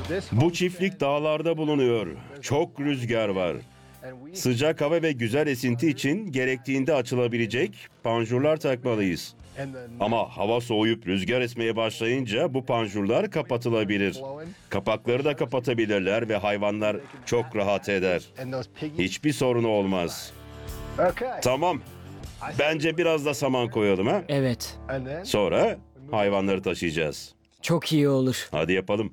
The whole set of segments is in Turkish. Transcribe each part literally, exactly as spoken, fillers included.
Bu çiftlik dağlarda bulunuyor. Çok rüzgar var. Sıcak hava ve güzel esinti için gerektiğinde açılabilecek panjurlar takmalıyız. Ama hava soğuyup rüzgar esmeye başlayınca bu panjurlar kapatılabilir. Kapakları da kapatabilirler ve hayvanlar çok rahat eder. Hiçbir sorunu olmaz. Tamam. Bence biraz da saman koyalım ha? Evet. Sonra hayvanları taşıyacağız. Çok iyi olur. Hadi yapalım.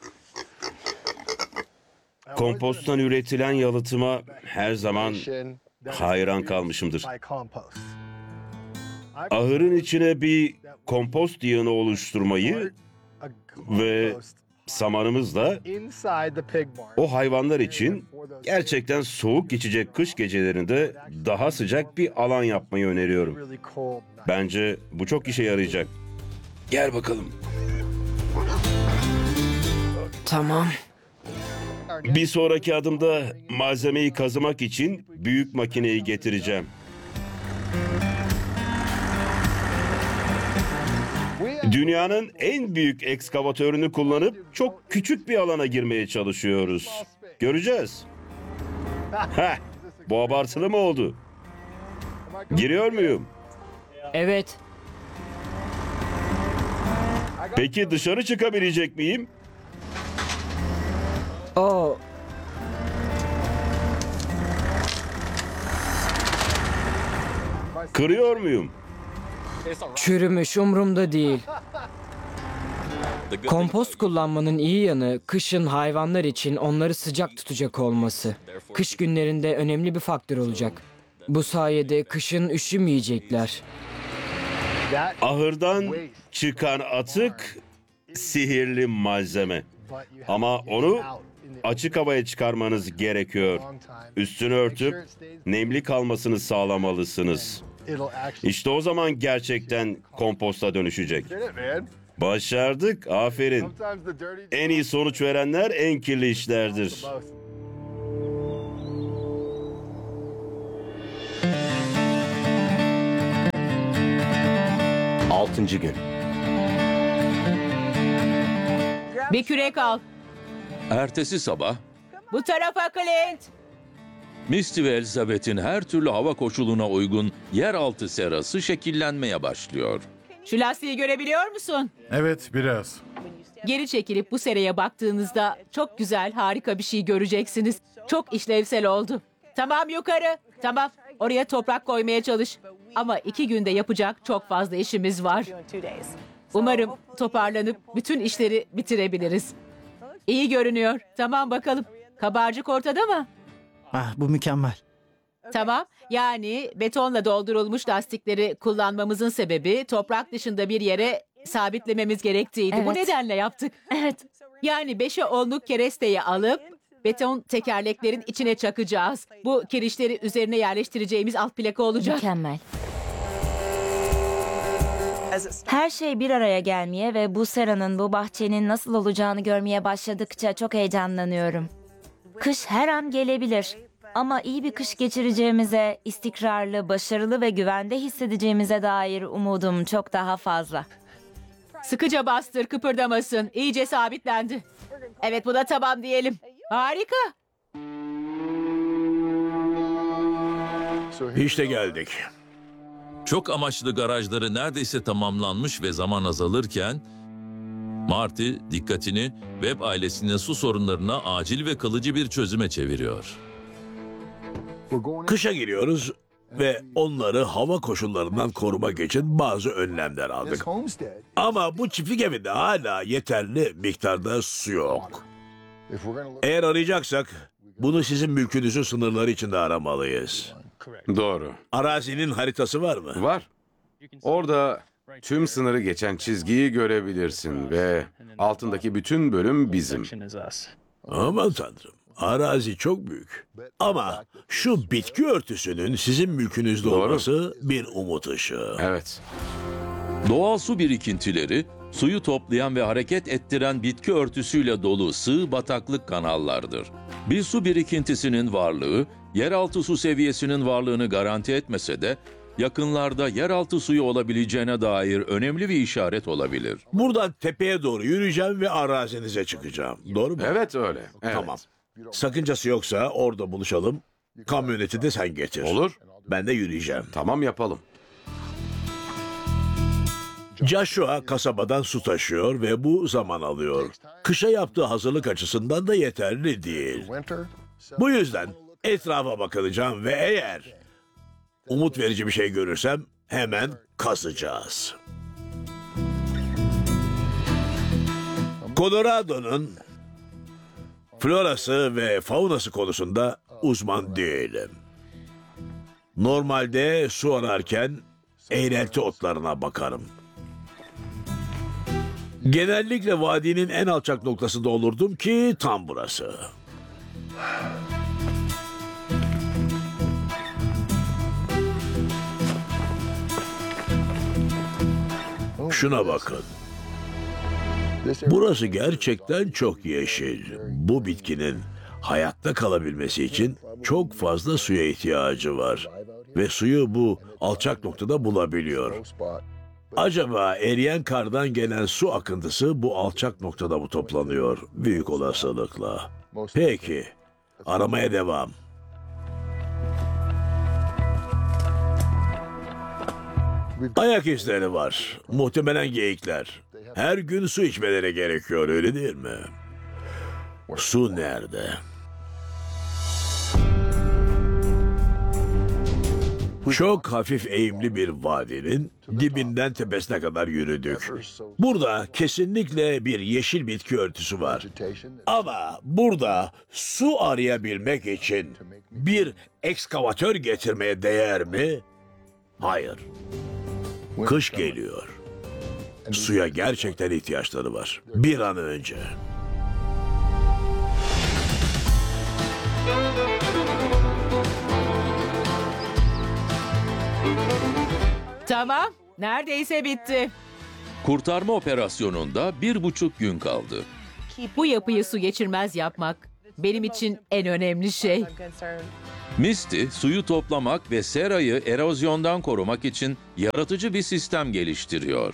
Komposttan üretilen yalıtıma her zaman hayran kalmışımdır. Ahırın içine bir kompost yığını oluşturmayı ve samanımızla o hayvanlar için gerçekten soğuk geçecek kış gecelerinde daha sıcak bir alan yapmayı öneriyorum. Bence bu çok işe yarayacak. Gel bakalım. Tamam. Bir sonraki adımda malzemeyi kazımak için büyük makineyi getireceğim. Dünyanın en büyük ekskavatörünü kullanıp çok küçük bir alana girmeye çalışıyoruz. Göreceğiz. Heh, bu abartılı mı oldu? Giriyor muyum? Evet. Peki dışarı çıkabilecek miyim? O Kırıyor muyum? çürümüş, umurumda değil. Kompost kullanmanın iyi yanı kışın hayvanlar için onları sıcak tutacak olması. Kış günlerinde önemli bir faktör olacak. Bu sayede kışın üşümeyecekler. Ahırdan çıkan atık sihirli malzeme. Ama onu açık havaya çıkarmanız gerekiyor. Üstünü örtüp nemli kalmasını sağlamalısınız. İşte o zaman gerçekten komposta dönüşecek. Başardık, aferin. En iyi sonuç verenler en kirli işlerdir. Altıncı gün. Bir kürek al. Ertesi sabah Bu tarafa Clint. Misty ve Elizabeth'in her türlü hava koşuluna uygun yeraltı serası şekillenmeye başlıyor. Şu lastiği görebiliyor musun? Evet, biraz. Geri çekilip bu seraya baktığınızda çok güzel, harika bir şey göreceksiniz. Çok işlevsel oldu. Tamam yukarı. Tamam. Oraya toprak koymaya çalış. Ama iki günde yapacak çok fazla işimiz var. Umarım toparlanıp bütün işleri bitirebiliriz. İyi görünüyor. Tamam bakalım. Kabarcık ortada mı? Ah, bu mükemmel. Tamam. Yani betonla doldurulmuş lastikleri kullanmamızın sebebi toprak dışında bir yere sabitlememiz gerektiğiydi. Bu Evet. nedenle yaptık. Evet. Yani beşe onluk keresteyi alıp beton tekerleklerin içine çakacağız. Bu kirişleri üzerine yerleştireceğimiz alt plaka olacak. Mükemmel. Her şey bir araya gelmeye ve bu seranın, bu bahçenin nasıl olacağını görmeye başladıkça çok heyecanlanıyorum. Kış her an gelebilir. Ama iyi bir kış geçireceğimize, istikrarlı, başarılı ve güvende hissedeceğimize dair umudum çok daha fazla. Sıkıca bastır, kıpırdamasın. İyice sabitlendi. Evet, bu da tamam diyelim. Harika. İşte geldik. Çok amaçlı garajları neredeyse tamamlanmış ve zaman azalırken Marty dikkatini web ailesinin su sorunlarına acil ve kalıcı bir çözüme çeviriyor. Kışa giriyoruz ve onları hava koşullarından korumak için bazı önlemler aldık. Ama bu çiftlik evinde hala yeterli miktarda su yok. Eğer arayacaksak bunu sizin mülkünüzün sınırları içinde aramalıyız. Doğru. Arazinin haritası var mı? Var. Orada tüm sınırı geçen çizgiyi görebilirsin ve altındaki bütün bölüm bizim. Aman tanrım. Arazi çok büyük. Ama şu bitki örtüsünün sizin mülkünüzde Doğru. olması bir umut ışığı. Evet. Doğal su birikintileri, suyu toplayan ve hareket ettiren bitki örtüsüyle dolu sığ bataklık kanallardır. Bir su birikintisinin varlığı, yeraltı su seviyesinin varlığını garanti etmese de, yakınlarda yeraltı suyu olabileceğine dair önemli bir işaret olabilir. Buradan tepeye doğru yürüyeceğim ve arazinize çıkacağım. Doğru mu? Evet öyle. Evet. Tamam. Sakıncası yoksa orada buluşalım. Kamyoneti de sen getir. Olur. Ben de yürüyeceğim. Tamam yapalım. Joshua kasabadan su taşıyor ve bu zaman alıyor. Kışa yaptığı hazırlık açısından da yeterli değil. Bu yüzden etrafa bakılacağım ve eğer umut verici bir şey görürsem hemen kazacağız. Colorado'nun florası ve faunası konusunda uzman değilim. Normalde su ararken eğrelti otlarına bakarım. Genellikle vadinin en alçak noktasında olurdum ki tam burası. Şuna bakın. Burası gerçekten çok yeşil. Bu bitkinin hayatta kalabilmesi için çok fazla suya ihtiyacı var. Ve suyu bu alçak noktada bulabiliyor. Acaba eriyen kardan gelen su akıntısı bu alçak noktada mı toplanıyor? Büyük olasılıkla. Peki, aramaya devam. Ayak izleri var. Muhtemelen geyikler. Her gün su içmeleri gerekiyor, öyle değil mi? Su nerede? Çok hafif eğimli bir vadinin dibinden tepesine kadar yürüdük. Burada kesinlikle bir yeşil bitki örtüsü var. Ama burada su arayabilmek için bir ekskavatör getirmeye değer mi? Hayır. Kış geliyor. Suya gerçekten ihtiyaçları var. Bir an önce. Tamam, neredeyse bitti. Kurtarma operasyonunda bir buçuk gün kaldı. Bu yapıyı su geçirmez yapmak benim için en önemli şey. Misty, suyu toplamak ve serayı erozyondan korumak için yaratıcı bir sistem geliştiriyor.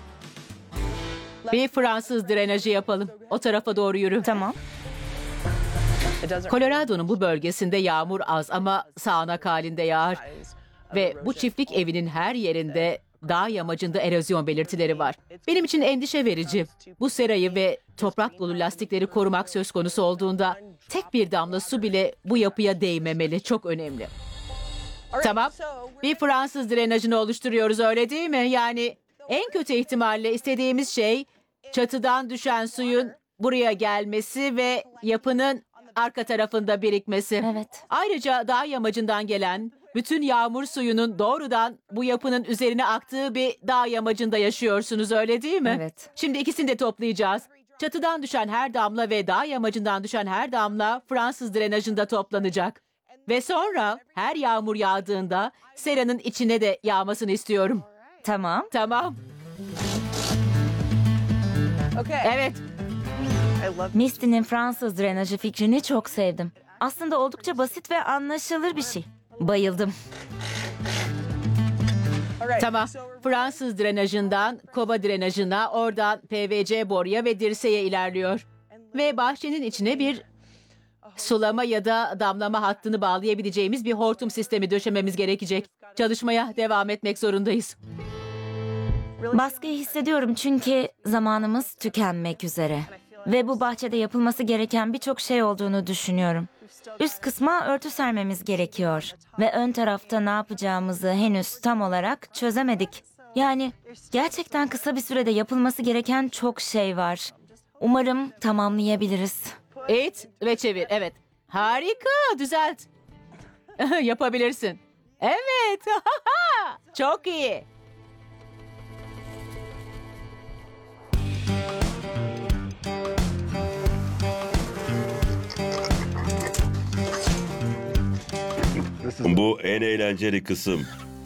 Bir Fransız drenajı yapalım. O tarafa doğru yürü. Tamam. Colorado'nun bu bölgesinde yağmur az ama sağanak halinde yağar. Ve bu çiftlik evinin her yerinde dağ yamacında erozyon belirtileri var. Benim için endişe verici. Bu serayı ve toprak dolu lastikleri korumak söz konusu olduğunda tek bir damla su bile bu yapıya değmemeli. Çok önemli. Tamam. Bir Fransız drenajını oluşturuyoruz, öyle değil mi? Yani en kötü ihtimalle istediğimiz şey çatıdan düşen suyun buraya gelmesi ve yapının arka tarafında birikmesi. Evet. Ayrıca dağ yamacından gelen bütün yağmur suyunun doğrudan bu yapının üzerine aktığı bir dağ yamacında yaşıyorsunuz, öyle değil mi? Evet. Şimdi ikisini de toplayacağız. Çatıdan düşen her damla ve dağ yamacından düşen her damla Fransız drenajında toplanacak. Ve sonra her yağmur yağdığında seranın içine de yağmasını istiyorum. Tamam. Tamam. Evet. Misty'nin Fransız drenajı fikrini çok sevdim. Aslında oldukça basit ve anlaşılır bir şey. Bayıldım. Tamam. Fransız drenajından Koba drenajına, oradan P V C boruya ve dirseğe ilerliyor. Ve bahçenin içine bir sulama ya da damlama hattını bağlayabileceğimiz bir hortum sistemi döşememiz gerekecek. Çalışmaya devam etmek zorundayız. Baskıyı hissediyorum çünkü zamanımız tükenmek üzere. Ve bu bahçede yapılması gereken birçok şey olduğunu düşünüyorum. Üst kısma örtü sermemiz gerekiyor. Ve ön tarafta ne yapacağımızı henüz tam olarak çözemedik. Yani gerçekten kısa bir sürede yapılması gereken çok şey var. Umarım tamamlayabiliriz. İt ve çevir. Evet. Harika. Düzelt. Yapabilirsin. Evet. Çok iyi. Bu en eğlenceli kısım.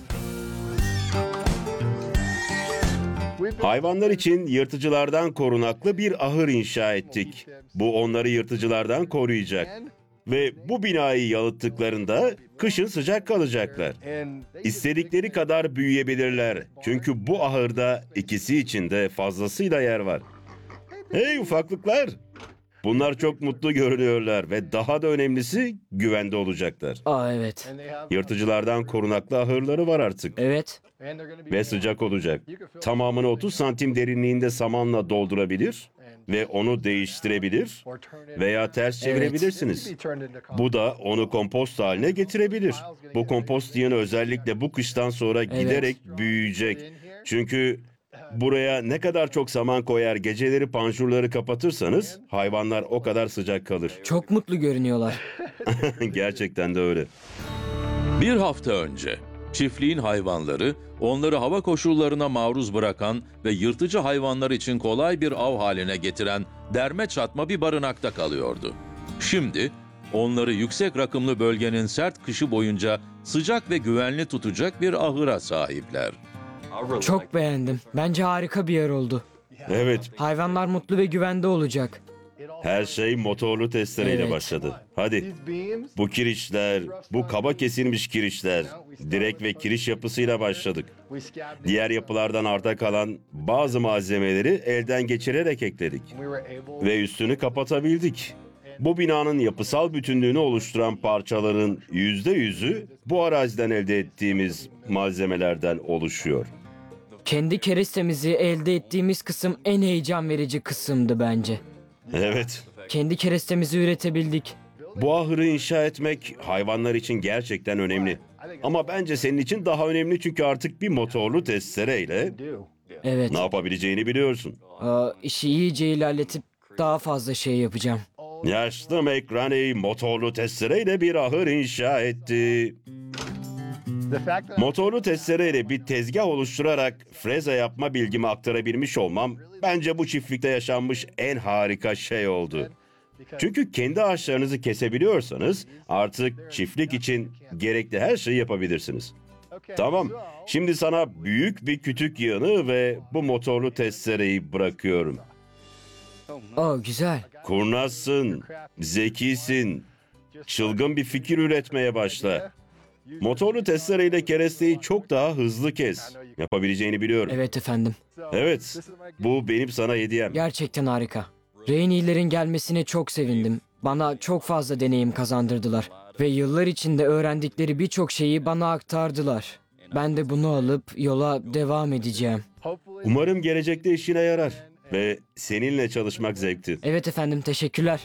Hayvanlar için yırtıcılardan korunaklı bir ahır inşa ettik. Bu onları yırtıcılardan koruyacak. Ve bu binayı yalıttıklarında kışın sıcak kalacaklar. İstedikleri kadar büyüyebilirler. Çünkü bu ahırda ikisi için de fazlasıyla yer var. Hey ufaklıklar! Bunlar çok mutlu görünüyorlar ve daha da önemlisi güvende olacaklar. Aa evet. Yırtıcılardan korunaklı ahırları var artık. Evet. Ve sıcak olacak. Tamamını otuz santim derinliğinde samanla doldurabilir ve onu değiştirebilir veya ters çevirebilirsiniz. Bu da onu kompost haline getirebilir. Bu kompost yığını özellikle bu kıştan sonra giderek büyüyecek. Çünkü buraya ne kadar çok saman koyar, geceleri panjurları kapatırsanız hayvanlar o kadar sıcak kalır. Çok mutlu görünüyorlar. Gerçekten de öyle. Bir hafta önce çiftliğin hayvanları onları hava koşullarına maruz bırakan ve yırtıcı hayvanlar için kolay bir av haline getiren derme çatma bir barınakta kalıyordu. Şimdi onları yüksek rakımlı bölgenin sert kışı boyunca sıcak ve güvenli tutacak bir ahıra sahipler. Çok beğendim. Bence harika bir yer oldu. Evet, Hayvanlar mutlu ve güvende olacak. her şey motorlu testereyle Evet. başladı. Hadi, bu kirişler, bu kaba kesilmiş kirişler, direk ve kiriş yapısıyla başladık. Diğer yapılardan arta kalan bazı malzemeleri elden geçirerek ekledik. Ve üstünü kapatabildik. Bu binanın yapısal bütünlüğünü oluşturan parçaların yüzde yüzü bu araziden elde ettiğimiz malzemelerden oluşuyor. Kendi kerestemizi elde ettiğimiz kısım en heyecan verici kısımdı bence. Evet, Kendi kerestemizi üretebildik. bu ahırı inşa etmek hayvanlar için gerçekten önemli. Ama bence senin için daha önemli çünkü artık bir motorlu testereyle Evet. ne yapabileceğini biliyorsun. Aa, işi iyice ilerletip daha fazla şey yapacağım. Yaşlı McRaney motorlu testereyle bir ahır inşa etti. Motorlu testereyle bir tezgah oluşturarak freze yapma bilgimi aktarabilmiş olmam bence bu çiftlikte yaşanmış en harika şey oldu. Çünkü kendi ağaçlarınızı kesebiliyorsanız artık çiftlik için gerekli her şeyi yapabilirsiniz. Tamam, şimdi sana büyük bir kütük yığını ve bu motorlu testereyi bırakıyorum. Aa güzel. Kurnazsın, zekisin, çılgın bir fikir üretmeye başla. Motorlu testereyle keresteyi çok daha hızlı kes. Yapabileceğini biliyorum. Evet efendim. Evet, bu benim sana hediyem. Gerçekten harika. Rainey'lerin gelmesine çok sevindim. Bana çok fazla deneyim kazandırdılar. Ve yıllar içinde öğrendikleri birçok şeyi bana aktardılar. Ben de bunu alıp yola devam edeceğim. Umarım gelecekte işine yarar. Ve seninle çalışmak zevkti. Evet efendim, teşekkürler.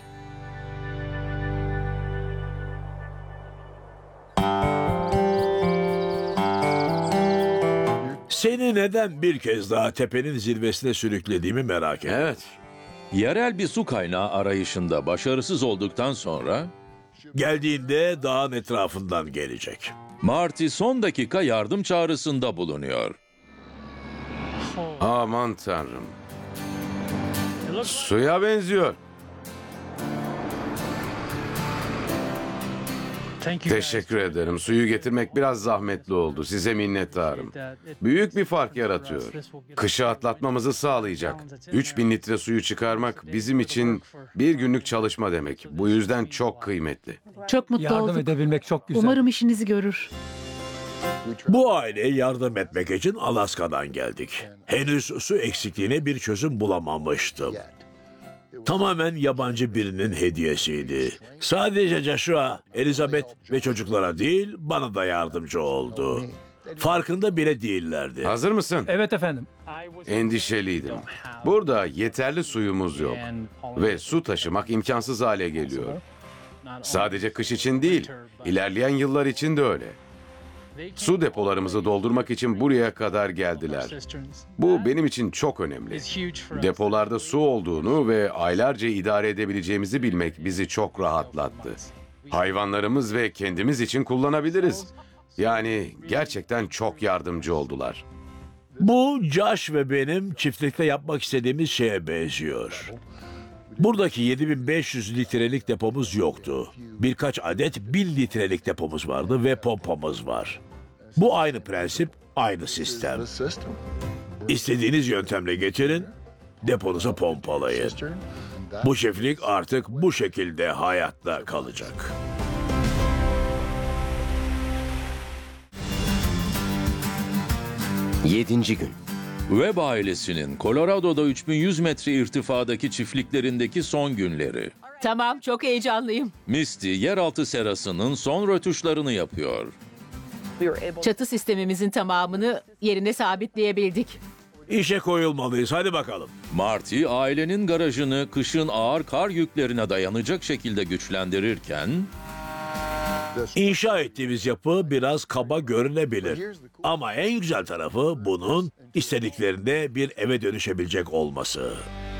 Seni neden bir kez daha tepenin zirvesine sürüklediğimi merak et. Evet. Yerel bir su kaynağı arayışında başarısız olduktan sonra Geldiğinde dağın etrafından gelecek. Marty son dakika yardım çağrısında bulunuyor. Aman tanrım. Suya benziyor. Teşekkür ederim. Suyu getirmek biraz zahmetli oldu. Size minnettarım. Büyük bir fark yaratıyor. Kışı atlatmamızı sağlayacak. üç bin litre suyu çıkarmak bizim için bir günlük çalışma demek. Bu yüzden çok kıymetli. Çok mutlu Yardım olduk. edebilmek çok güzel. Umarım işinizi görür. Bu aileye yardım etmek için Alaska'dan geldik. Henüz su eksikliğine bir çözüm bulamamıştım. Tamamen yabancı birinin hediyesiydi. Sadece Joshua, Elizabeth ve çocuklara değil, bana da yardımcı oldu. Farkında bile değillerdi. Hazır mısın? Evet efendim. Endişeliydim. Burada yeterli suyumuz yok. Ve su taşımak imkansız hale geliyor. Sadece kış için değil, ilerleyen yıllar için de öyle. Su depolarımızı doldurmak için buraya kadar geldiler. Bu benim için çok önemli. Depolarda su olduğunu ve aylarca idare edebileceğimizi bilmek bizi çok rahatlattı. Hayvanlarımız ve kendimiz için kullanabiliriz. Yani gerçekten çok yardımcı oldular. Bu Josh ve benim çiftlikte yapmak istediğimiz şeye benziyor. Buradaki yedi bin beş yüz litrelik depomuz yoktu. Birkaç adet bin litrelik depomuz vardı ve pompamız var. Bu aynı prensip, aynı sistem. İstediğiniz yöntemle getirin, deponuza pompalayın. Bu çiftlik artık bu şekilde hayatta kalacak. Yedinci gün. Webb ailesinin Colorado'da üç bin yüz metre irtifadaki çiftliklerindeki son günleri. Tamam, çok heyecanlıyım. Misty yeraltı serasının son rötuşlarını yapıyor. Çatı sistemimizin tamamını yerine sabitleyebildik. İşe koyulmalıyız. Hadi bakalım. Marty ailenin garajını kışın ağır kar yüklerine dayanacak şekilde güçlendirirken İnşa ettiğimiz yapı biraz kaba görünebilir. Ama en güzel tarafı bunun istediklerinde bir eve dönüşebilecek olması.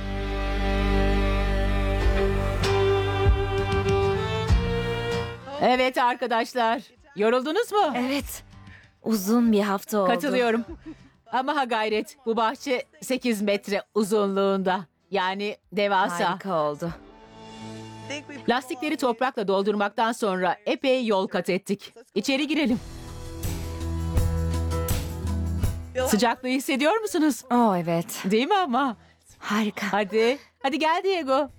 Evet arkadaşlar, yoruldunuz mu? Evet. Uzun bir hafta oldu. Katılıyorum. Ama ha gayret, bu bahçe sekiz metre uzunluğunda. Yani devasa. Harika oldu. Lastikleri toprakla doldurmaktan sonra epey yol kat ettik. İçeri girelim. Sıcaklığı hissediyor musunuz? Oh evet. Değil mi ama? Harika. Hadi, hadi gel Diego.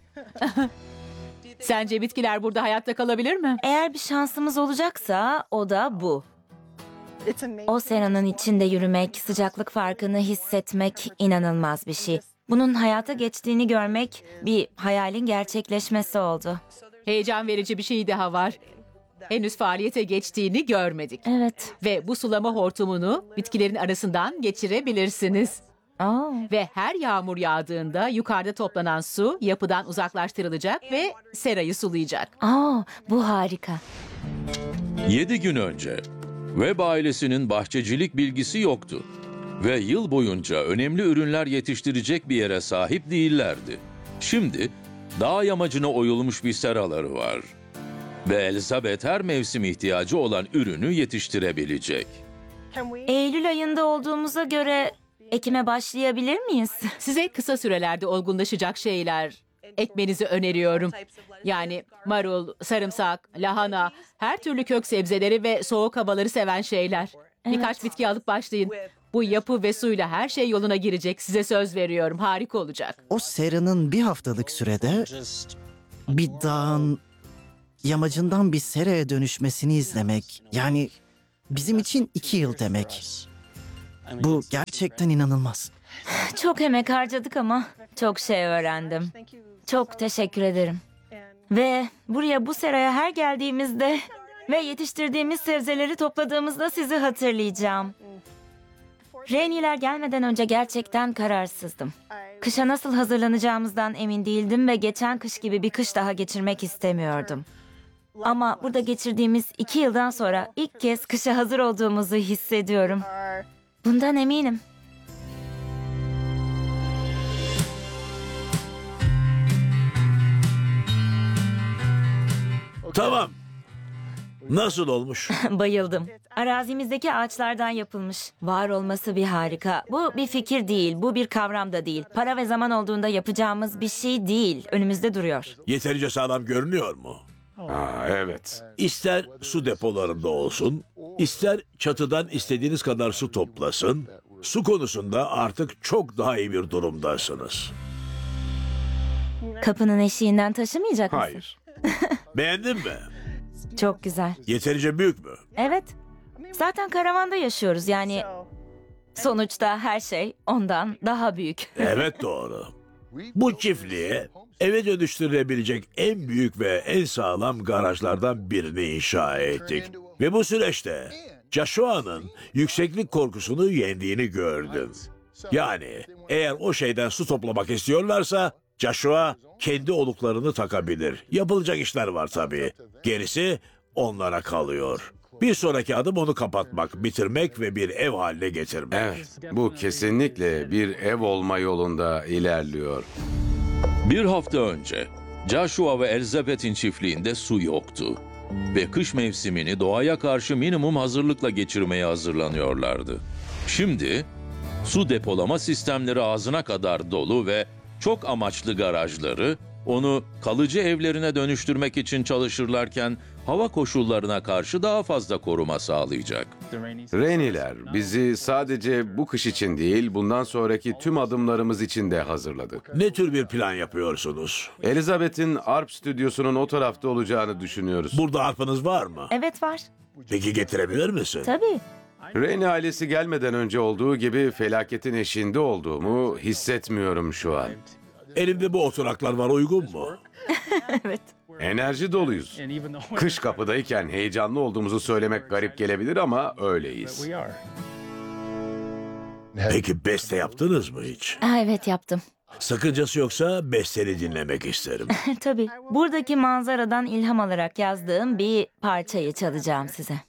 Sence bitkiler burada hayatta kalabilir mi? Eğer bir şansımız olacaksa o da bu. O seranın içinde yürümek, sıcaklık farkını hissetmek inanılmaz bir şey. Bunun hayata geçtiğini görmek bir hayalin gerçekleşmesi oldu. Heyecan verici bir şey daha var. Henüz faaliyete geçtiğini görmedik. Evet. Ve bu sulama hortumunu bitkilerin arasından geçirebilirsiniz. Aa, Ve her yağmur yağdığında yukarıda toplanan su yapıdan uzaklaştırılacak ve serayı sulayacak. aa, bu harika. yedi gün önce Webb ailesinin bahçecilik bilgisi yoktu ve yıl boyunca önemli ürünler yetiştirecek bir yere sahip değillerdi. Şimdi dağ yamacına oyulmuş bir seraları var ve Elizabeth her mevsim ihtiyacı olan ürünü yetiştirebilecek. Eylül ayında olduğumuza göre ekime başlayabilir miyiz? Size kısa sürelerde olgunlaşacak şeyler ekmenizi öneriyorum. Yani marul, sarımsak, lahana, her türlü kök sebzeleri ve soğuk havaları seven şeyler. Birkaç bitki alıp başlayın. Bu yapı ve suyla her şey yoluna girecek. Size söz veriyorum. Harika olacak. O seranın bir haftalık sürede bir dağın yamacından bir seraya dönüşmesini izlemek, yani bizim için iki yıl demek. Bu gerçekten inanılmaz. Çok emek harcadık ama çok şey öğrendim. Çok teşekkür ederim. Ve buraya bu seraya her geldiğimizde ve yetiştirdiğimiz sebzeleri topladığımızda sizi hatırlayacağım. Reyniler gelmeden önce gerçekten kararsızdım. Kışa nasıl hazırlanacağımızdan emin değildim ve geçen kış gibi bir kış daha geçirmek istemiyordum. Ama burada geçirdiğimiz iki yıldan sonra ilk kez kışa hazır olduğumuzu hissediyorum. Bundan eminim. Tamam. Nasıl olmuş? Bayıldım. Arazimizdeki ağaçlardan yapılmış. Var olması bir harika. Bu bir fikir değil, bu bir kavram da değil. Para ve zaman olduğunda yapacağımız bir şey değil. Önümüzde duruyor. Yeterince sağlam görünüyor mu? Aa, evet. İster su depolarında olsun, ister çatıdan istediğiniz kadar su toplasın, su konusunda artık çok daha iyi bir durumdasınız. Kapının eşiğinden taşımayacak mısın? Hayır. Beğendin mi? Çok güzel. Yeterince büyük mü? Evet. Zaten karavanda yaşıyoruz yani. Sonuçta her şey ondan daha büyük. Evet, doğru. Bu çiftliğe eve dönüştürülebilecek en büyük ve en sağlam garajlardan birini inşa ettik. Ve bu süreçte Joshua'nın yükseklik korkusunu yendiğini gördüm. Yani eğer o şeyden su toplamak istiyorlarsa Joshua kendi oluklarını takabilir. Yapılacak işler var tabii. Gerisi onlara kalıyor. Bir sonraki adım onu kapatmak, bitirmek ve bir ev haline getirmek. Evet, bu kesinlikle bir ev olma yolunda ilerliyor. Bir hafta önce Joshua ve Elizabeth'in çiftliğinde su yoktu ve kış mevsimini doğaya karşı minimum hazırlıkla geçirmeye hazırlanıyorlardı. Şimdi su depolama sistemleri ağzına kadar dolu ve çok amaçlı garajları onu kalıcı evlerine dönüştürmek için çalışırlarken hava koşullarına karşı daha fazla koruma sağlayacak. Reyniler bizi sadece bu kış için değil, bundan sonraki tüm adımlarımız için de hazırladı. Ne tür bir plan yapıyorsunuz? Elizabeth'in arp stüdyosunun o tarafta olacağını düşünüyoruz. Burada arpanız var mı? Evet var. Peki getirebilir misin? Tabii. Reyni ailesi gelmeden önce olduğu gibi felaketin eşiğinde olduğumu hissetmiyorum şu an. Elimde bu oturaklar var, uygun mu? Evet. Enerji doluyuz. Kış kapıdayken heyecanlı olduğumuzu söylemek garip gelebilir ama öyleyiz. Peki beste yaptınız mı hiç? Ha, evet yaptım. Sakıncası yoksa besteni dinlemek isterim. Tabii. Buradaki manzaradan ilham alarak yazdığım bir parçayı çalacağım size.